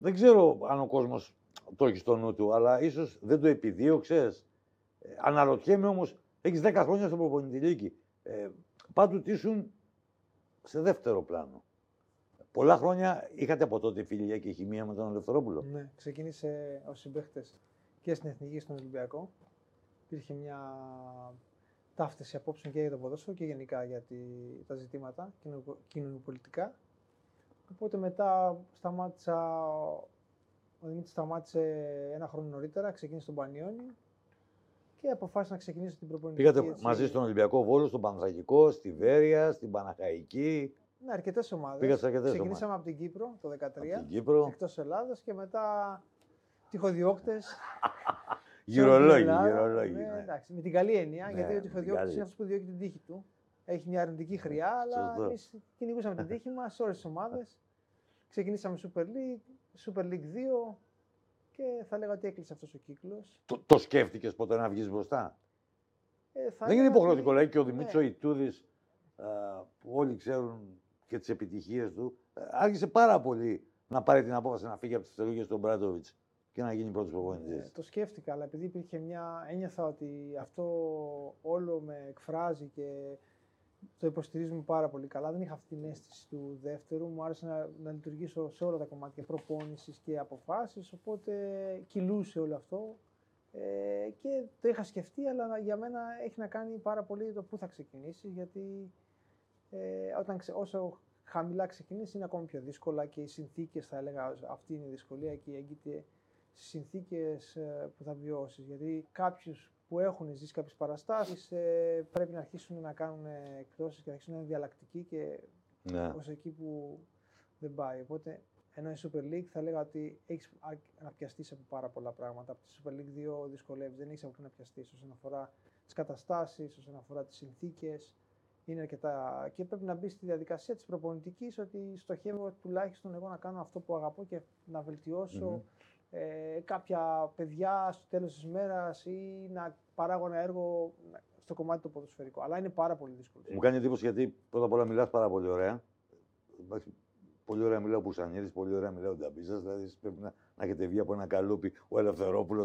Δεν ξέρω αν ο κόσμος το έχει στο νου του, αλλά ίσως δεν το επιδίωξες. Αναρωτιέμαι όμως, έχεις 10 χρόνια στο προπονητηλίκι. Πάντοτε ήσουν σε δεύτερο πλάνο. Πολλά χρόνια είχατε από τότε φιλία και χημεία με τον Ελευθερόπουλο. Ναι, ξεκίνησε ως συμπαίχτες και στην Εθνική στον Ολυμπιακό. Υπήρχε μια ταύτιση απόψεων και για το ποδόσφαιρο και γενικά για τα ζητήματα κοινωνικοπολιτικά. Οπότε μετά ο Δημήτρης σταμάτησε ένα χρόνο νωρίτερα, ξεκίνησε στον Πανιόνι και αποφάσισε να ξεκινήσει την προπονητική. Πήγατε μαζί στον Ολυμπιακό Βόλο, στον Παναθρακικό, στη Βέρεια, στην Παναχαϊκή. Ναι, αρκετές ομάδες. Πήγατε σε αρκετές Ξεκινήσαμε από την Κύπρο το 2013, Κύπρο. εκτός Ελλάδας και μετά τυχοδιώκτες. Γυρολόγοι. Ναι, εντάξει, με την καλή έννοια, γιατί ο τυχοδιώκτης είναι αυτός που διώκει την τύχη του. Έχει μια αρνητική χρειά, αλλά εμείς κυνηγούσαμε την τύχη μας σε όλες τις ομάδες. Ξεκινήσαμε Super League 2 και θα λέγα ότι έκλεισε αυτός ο κύκλος. Το σκέφτηκες ποτέ να βγεις μπροστά? Δεν είναι υποχρεωτικό, λέει και ο Δημήτρης ο Ιτούδης, που όλοι ξέρουν και τις επιτυχίες του, άρχισε πάρα πολύ να πάρει την απόφαση να φύγει από τις τελογίες του Μπράντοβιτς και να γίνει πρώτος προπονητής. Το σκέφτηκα, αλλά επειδή ένιωθα ότι αυτό όλο με εκφράζει και το υποστηρίζουμε πάρα πολύ καλά. Δεν είχα αυτή την αίσθηση του δεύτερου. Μου άρεσε να λειτουργήσω σε όλα τα κομμάτια προπόνησης και αποφάσεις, οπότε κυλούσε όλο αυτό. Και το είχα σκεφτεί, αλλά για μένα έχει να κάνει πάρα πολύ το πού θα ξεκινήσει, γιατί όσο χαμηλά ξεκινήσει είναι ακόμη πιο δύσκολα και οι συνθήκες, θα έλεγα, αυτή είναι η δυσκολία και έγκυται στις συνθήκες που θα βιώσεις. Γιατί κάποιους που έχουν ζήσει κάποιες παραστάσεις πρέπει να αρχίσουν να κάνουν εκδόσεις και να αρχίσουν να είναι διαλλακτικοί και ως εκεί που δεν πάει. Οπότε, ενώ η Super League θα έλεγα ότι έχεις να πιαστείς από πάρα πολλά πράγματα. Από τη Super League 2 δυσκολεύεις, δεν έχεις από πού να πιαστείς όσον αφορά τις καταστάσεις, όσον αφορά τις συνθήκες. Είναι αρκετά. Και πρέπει να μπει στη διαδικασία της προπονητικής, ότι στοχεύω τουλάχιστον εγώ να κάνω αυτό που αγαπώ και να βελτιώσω κάποια παιδιά στο τέλος της μέρας ή να παράγω ένα έργο στο κομμάτι το ποδοσφαιρικό. Αλλά είναι πάρα πολύ δύσκολο. Μου κάνει εντύπωση γιατί πρώτα απ' όλα μιλάς πάρα πολύ ωραία. Πολύ ωραία μιλάω ο Πουρσανίδης, πολύ ωραία μιλάω ο Νταμπίζας. Δηλαδή πρέπει να έχετε βγει από ένα καλούπι ο Ελευθερόπουλος.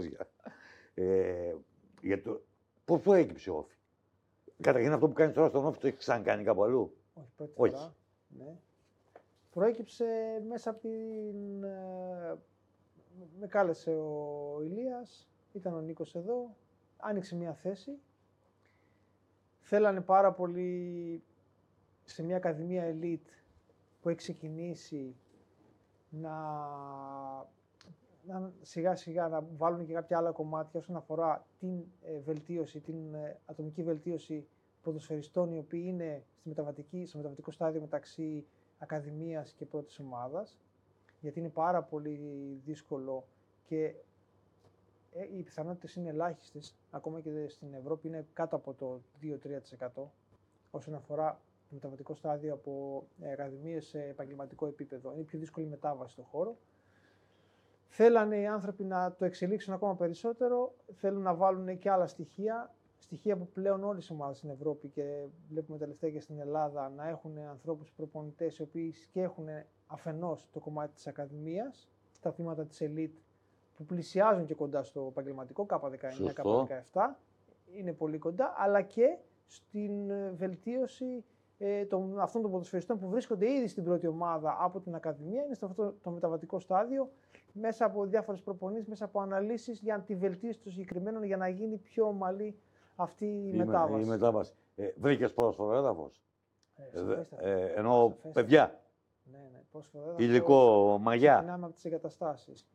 Πώς προέκυψε ο Όφη? Καταρχήν αυτό που κάνεις τώρα στον Όφη το έχεις ξανακάνει κάπου αλλού? Όχι, πρώτη φορά. Ναι. Προέκυψε μέσα από την... Με κάλεσε ο Ηλίας, ήταν ο Νίκος εδώ, άνοιξε μια θέση. Θέλανε πάρα πολύ σε μια ακαδημία ελίτ που έχει ξεκινήσει σιγά σιγά να βάλουν και κάποια άλλα κομμάτια όσον αφορά την βελτίωση, την ατομική βελτίωση ποδοσφαιριστών οι οποίοι είναι στο μεταβατικό στάδιο μεταξύ ακαδημίας και πρώτης ομάδας, γιατί είναι πάρα πολύ δύσκολο και οι πιθανότητες είναι ελάχιστες, ακόμα και στην Ευρώπη είναι κάτω από το 2-3% όσον αφορά το μεταβατικό στάδιο από ακαδημίες σε επαγγελματικό επίπεδο. Είναι πιο δύσκολη μετάβαση στον χώρο. Θέλανε οι άνθρωποι να το εξελίξουν ακόμα περισσότερο, θέλουν να βάλουν και άλλα στοιχεία που πλέον όλες οι ομάδες στην Ευρώπη και βλέπουμε τελευταία και στην Ελλάδα να έχουν ανθρώπους προπονητές οι οποίοι σκέχουν αφενός το κομμάτι της ακαδημίας, στα θύματα της ελίτ που πλησιάζουν και κοντά στο επαγγελματικό, K19, K17, είναι πολύ κοντά, αλλά και στην βελτίωση αυτών των ποδοσφαιριστών που βρίσκονται ήδη στην πρώτη ομάδα από την ακαδημία, είναι σε αυτό το μεταβατικό στάδιο, μέσα από διάφορες προπονήσεις, μέσα από αναλύσεις για τη βελτίωση των συγκεκριμένων για να γίνει πιο ομαλή αυτή η μετάβαση. Βρήκες πρόσφορο έδαφος? Εννοώ παιδιά. Ναι, πρόσφορο έδαφος. Υλικό, μαγιά. Ξεκινάμε από τις εγκαταστάσεις.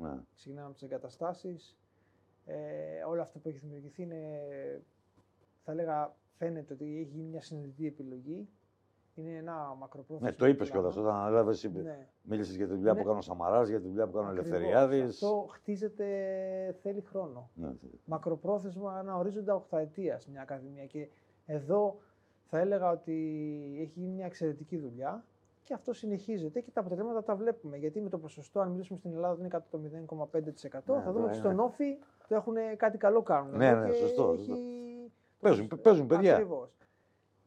Όλο αυτό που έχει δημιουργηθεί είναι, θα έλεγα, φαίνεται ότι έχει γίνει μια συνειδητή επιλογή. Είναι ένα μακροπρόθεσμο. Ναι, το είπες κιόλας όταν ανέλαβες. Μίλησες για τη δουλειά που κάνει ο Σαμαράς, για τη δουλειά που κάνει ο Ελευθεριάδης. Αυτό χτίζεται, θέλει χρόνο. Μακροπρόθεσμα, ένα ορίζοντα 8 ετίας μια ακαδημία. Και εδώ θα έλεγα ότι έχει γίνει μια εξαιρετική δουλειά και αυτό συνεχίζεται και τα αποτελέσματα τα βλέπουμε. Γιατί με το ποσοστό, αν μιλήσουμε στην Ελλάδα, είναι κάτω το 0,5%. Θα δούμε ότι στον Όφη το έχουν κάτι καλό κάνουν. Ναι, σωστό. Παίζουν παιδιά. Ακριβώς.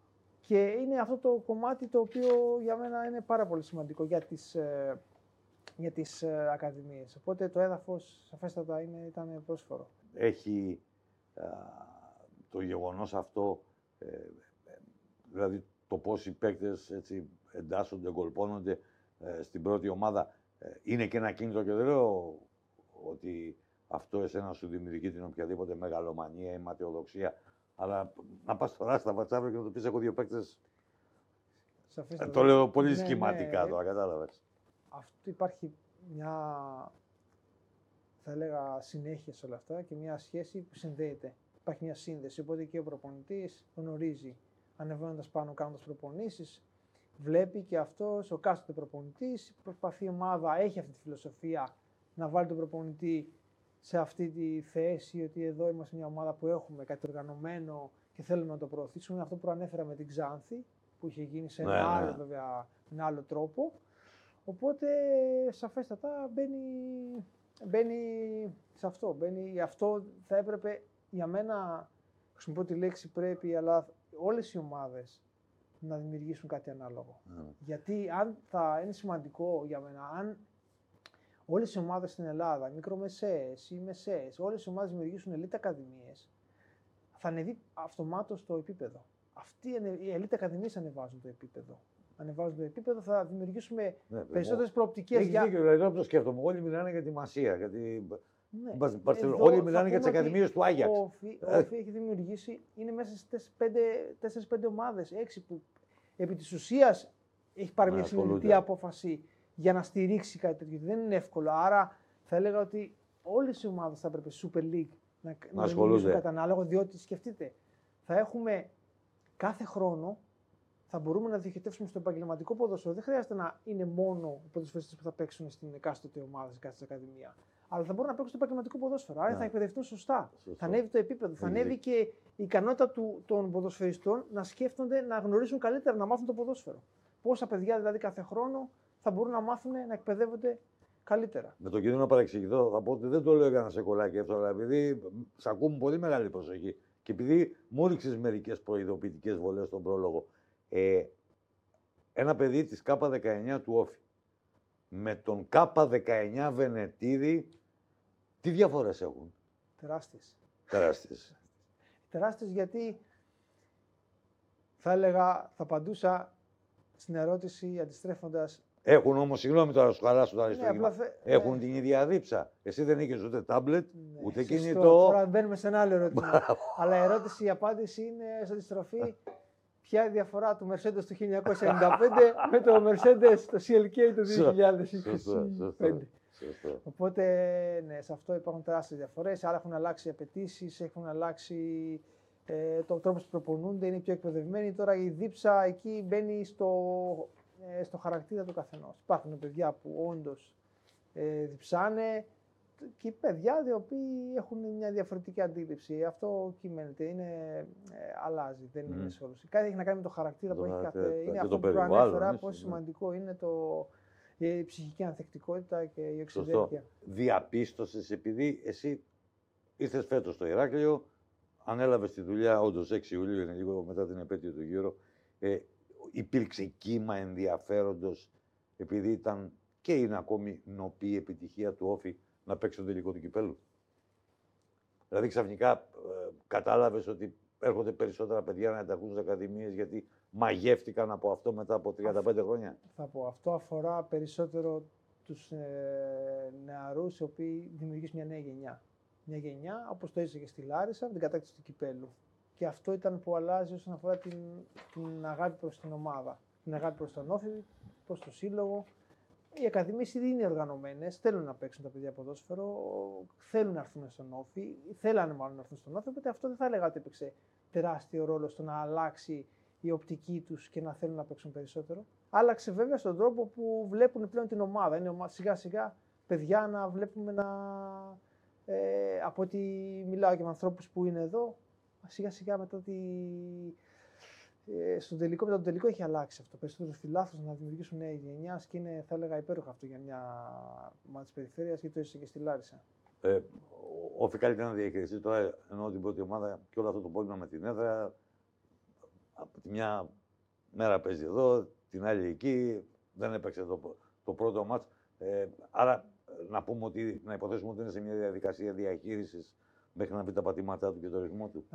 Και είναι αυτό το κομμάτι το οποίο για μένα είναι πάρα πολύ σημαντικό για τις για τις ακαδημίες. Οπότε το έδαφος σαφέστατα ήταν πρόσφορο. Έχει το γεγονός αυτό, δηλαδή το πώς οι παίκτες έτσι εντάσσονται, εγκολπώνονται στην πρώτη ομάδα, είναι και ένα κίνητρο, και δεν λέω ότι αυτό εσένα σου δημιουργεί την οποιαδήποτε μεγαλομανία ή ματαιοδοξία, αλλά να πας τώρα στα WhatsApp και να το πεις: έχω δύο παίκτες. Το λέω πολύ σχηματικά τώρα, κατάλαβες. Αυτό υπάρχει μια, θα έλεγα, συνέχεια σε όλα αυτά και μια σχέση που συνδέεται. Υπάρχει μια σύνδεση, οπότε και ο προπονητής γνωρίζει, ανεβαίνοντας πάνω, κάνοντας προπονήσεις, βλέπει και αυτός, ο κάστοτε προπονητής, προσπαθεί η ομάδα, έχει αυτή τη φιλοσοφία να βάλει τον προπονητή σε αυτή τη θέση, ότι εδώ είμαστε μια ομάδα που έχουμε κάτι οργανωμένο και θέλουμε να το προωθήσουμε. Αυτό που ανέφερα με την Ξάνθη, που είχε γίνει σε ένα άλλο, βέβαια, ένα άλλο τρόπο. Οπότε, σαφέστατα, μπαίνει σε αυτό. Αυτό θα έπρεπε, για μένα, χρησιμοποιώ τη λέξη πρέπει, αλλά όλες οι ομάδες να δημιουργήσουν κάτι ανάλογο. Γιατί θα είναι σημαντικό για μένα, αν όλες οι ομάδες στην Ελλάδα, μικρομεσαίες ή μεσαίες, όλες οι ομάδες δημιουργήσουν ελίτ ακαδημίες, θα ανεβεί αυτομάτως το επίπεδο. Οι ελίτ ακαδημίες ανεβάζουν το επίπεδο. Ανεβάζουν το επίπεδο, θα δημιουργήσουμε περισσότερες προοπτικές. Έχεις δίκιο, δηλαδή τώρα που το σκέφτομαι. Όλοι μιλάνε για τη Μασία. Όλοι μιλάνε για τις ακαδημίες του Άγιαξ. Ο Όφη έχει δημιουργήσει, είναι μέσα στις 4-5 ομάδες, 6 που επί της ουσίας έχει πάρει μια συνειδητή απόφαση για να στηρίξει κάτι τέτοιο. Δεν είναι εύκολο. Άρα θα έλεγα ότι όλες οι ομάδες θα έπρεπε Super League να δημιουργήσουν κάτι ανάλογο, διότι σκεφτείτε, θα έχουμε κάθε χρόνο. Θα μπορούμε να διοχετεύσουμε στο επαγγελματικό ποδόσφαιρο. Δεν χρειάζεται να είναι μόνο οι ποδοσφαιριστές που θα παίξουν στην εκάστοτε ομάδα, στην εκάστοτε ακαδημία. Αλλά θα μπορούν να παίξουν στο επαγγελματικό ποδόσφαιρο. Άρα θα εκπαιδευτούν σωστά. Θα ανέβει το επίπεδο. Θα ανέβει και η ικανότητα των ποδοσφαιριστών να σκέφτονται, να γνωρίζουν καλύτερα, να μάθουν το ποδόσφαιρο. Πόσα παιδιά δηλαδή κάθε χρόνο θα μπορούν να μάθουν να εκπαιδεύονται καλύτερα. Με τον κίνδυνο να παρεξηγηθώ, θα πω ότι δεν το λέω για να σε κολλάκι αυτό, αλλά επειδή σε ακούμε πολύ μεγάλη προσοχή και επειδή μου ρίξες μερικές προειδοποιητικές βολές στον πρόλογο. Ένα παιδί της K19 του Όφη με τον K19 Βενετίδη, τι διαφορές έχουν? Τεράστιες. Τεράστιες γιατί θα έλεγα, θα απαντούσα στην ερώτηση αντιστρέφοντας. Έχουν όμως, συγγνώμη τώρα, σου χαλάσω το αριστούργημα, έχουν την ίδια δίψα. Εσύ δεν είχες ούτε τάμπλετ, ούτε κινητό. Τώρα μπαίνουμε σε ένα άλλο ερώτημα. Αλλά η απάντηση είναι σε αντιστροφή. Ποια είναι η διαφορά του Mercedes του 1995 με το Mercedes, το CLK του 2025. Οπότε, ναι, σε αυτό υπάρχουν τεράστιες διαφορές. Άρα έχουν αλλάξει οι απαιτήσεις, έχουν αλλάξει το τρόπο που προπονούνται, είναι πιο εκπαιδευμένοι. Τώρα η δίψα εκεί μπαίνει στο χαρακτήρα του καθενός. Υπάρχουν παιδιά που όντως διψάνε και παιδιά οι οποίοι έχουν μια διαφορετική αντίληψη. Αυτό κυμαίνεται, αλλάζει, δεν είναι σε όλους. Κάτι έχει να κάνει με το χαρακτήρα που έχει κάθε. Είναι αυτό που προανέφερα, πόσο σημαντικό είναι η ψυχική ανθεκτικότητα και η οξυδέρκεια. Διαπίστωσες, επειδή εσύ ήρθες φέτος στο Ηράκλειο, ανέλαβες τη δουλειά όντως 6 Ιουλίου, είναι λίγο μετά την επέτειο του γύρω. Υπήρξε κύμα ενδιαφέροντος, επειδή ήταν και είναι ακόμη νοπή επιτυχία του Όφη να παίξει το τελικό του κυπέλλου? Δηλαδή ξαφνικά κατάλαβες ότι έρχονται περισσότερα παιδιά να ενταχθούν στις ακαδημίες γιατί μαγεύτηκαν από αυτό μετά από 35 χρόνια? Θα πω, αυτό αφορά περισσότερο τους νεαρούς οι οποίοι δημιουργήσουν μια νέα γενιά. Μια γενιά, όπως το έζησε και στη Λάρισα, με την κατάκτηση του κυπέλλου. Και αυτό ήταν που αλλάζει όσον αφορά την αγάπη προς την ομάδα. Την αγάπη προς τον Όφη, προς το σύλλογο. Οι ακαδημίες ήδη είναι οργανωμένες, θέλουν να παίξουν τα παιδιά ποδόσφαιρο, θέλουν να έρθουν στον Όφη, θέλανε μάλλον να έρθουν στον Όφη, οπότε αυτό δεν θα έλεγα ότι έπαιξε τεράστιο ρόλο στο να αλλάξει η οπτική τους και να θέλουν να παίξουν περισσότερο. Άλλαξε βέβαια στον τρόπο που βλέπουν πλέον την ομάδα. Είναι σιγά σιγά παιδιά να βλέπουμε από ό,τι μιλάω και με ανθρώπους που είναι εδώ, σιγά σιγά μετά μετά τον τελικό έχει αλλάξει αυτό. Περισσότερους φιλάθλους να δημιουργήσουν νέα γενιά και είναι, θα έλεγα, υπέροχο αυτό για μια ομάδα της περιφέρειας, γιατί το έζησε και στη Λάρισα. Όφη καλύτερα να διαχειριστεί τώρα, ενώ την πρώτη ομάδα και όλο αυτό το πρόβλημα με την έδρα. Από τη μια μέρα παίζει εδώ, την άλλη εκεί, δεν έπαιξε το πρώτο μάτς. Άρα να υποθέσουμε ότι είναι σε μια διαδικασία διαχείρισης μέχρι να βρει τα πατήματά του και το ρυθμό του.